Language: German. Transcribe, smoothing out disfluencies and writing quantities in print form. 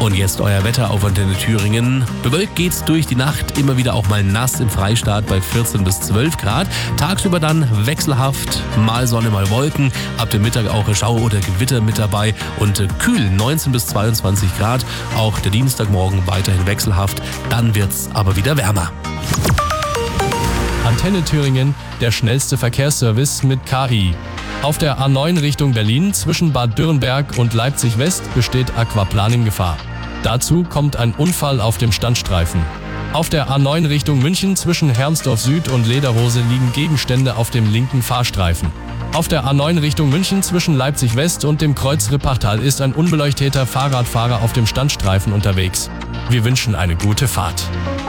Und jetzt euer Wetter auf Antenne Thüringen. Bewölkt geht's durch die Nacht, immer wieder auch mal nass im Freistaat bei 14 bis 12 Grad. Tagsüber dann wechselhaft, mal Sonne, mal Wolken. Ab dem Mittag auch Schau oder Gewitter mit dabei und kühl 19 bis 22 Grad. Auch der Dienstagmorgen weiterhin wechselhaft, dann wird's aber wieder wärmer. Antenne Thüringen, der schnellste Verkehrsservice mit KI. Auf der A9 Richtung Berlin zwischen Bad Dürrenberg und Leipzig West besteht Aquaplaning-Gefahr. Dazu kommt ein Unfall auf dem Standstreifen. Auf der A9 Richtung München zwischen Hermsdorf Süd und Lederhose liegen Gegenstände auf dem linken Fahrstreifen. Auf der A9 Richtung München zwischen Leipzig West und dem Kreuz Rippachtal ist ein unbeleuchteter Fahrradfahrer auf dem Standstreifen unterwegs. Wir wünschen eine gute Fahrt.